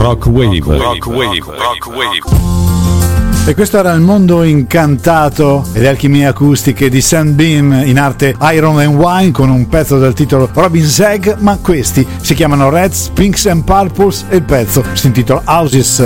Rock Wave. E questo era Il mondo incantato e le alchimie acustiche di Sunbeam, in arte Iron and Wine, con un pezzo dal titolo Robin's Egg, ma questi si chiamano Reds, Pinks and Purples e il pezzo si intitola Houses